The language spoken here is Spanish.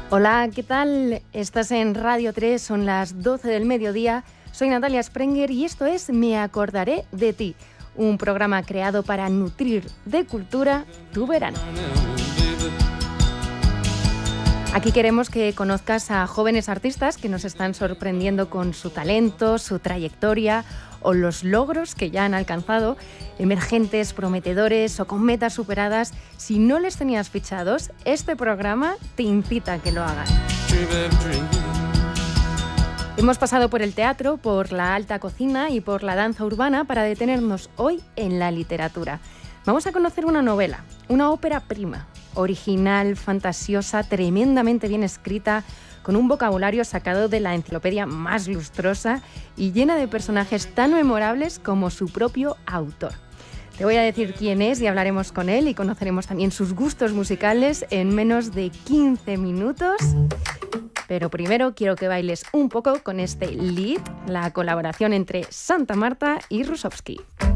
Hola, ¿qué tal? Estás en Radio 3, son las 12 del mediodía. Soy Natalia Sprenger y esto es Me acordaré de ti, un programa creado para nutrir de cultura tu verano. Aquí queremos que conozcas a jóvenes artistas que nos están sorprendiendo con su talento, su trayectoria o los logros que ya han alcanzado, emergentes, prometedores o con metas superadas. Si no les tenías fichados, este programa te incita a que lo hagas. Hemos pasado por el teatro, por la alta cocina y por la danza urbana para detenernos hoy en la literatura. Vamos a conocer una novela, una ópera prima, original, fantasiosa, tremendamente bien escrita, con un vocabulario sacado de la enciclopedia más lustrosa y llena de personajes tan memorables como su propio autor. Te voy a decir quién es y hablaremos con él y conoceremos también sus gustos musicales en menos de 15 minutos. Pero primero quiero que bailes un poco con este Lead, la colaboración entre Santa Marta y Rusovsky.